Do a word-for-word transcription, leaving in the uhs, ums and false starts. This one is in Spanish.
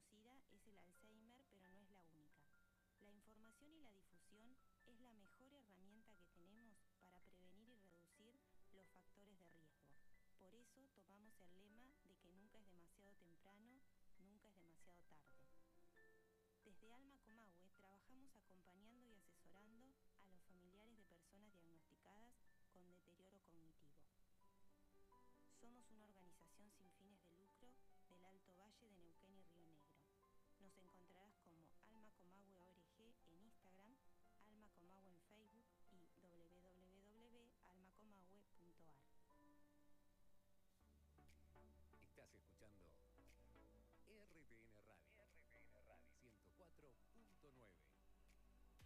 conocida es el Alzheimer, pero no es la única. La información y la difusión es la mejor herramienta que tenemos para prevenir y reducir los factores de riesgo. Por eso tomamos el lema de que nunca es demasiado temprano, nunca es demasiado tarde. Desde Alma Comahue trabajamos acompañando y asesorando a los familiares de personas diagnosticadas con deterioro cognitivo. Somos una organización sin fines de lucro del Alto Valle de Neuquén y Río Negro. Nos encontrarás con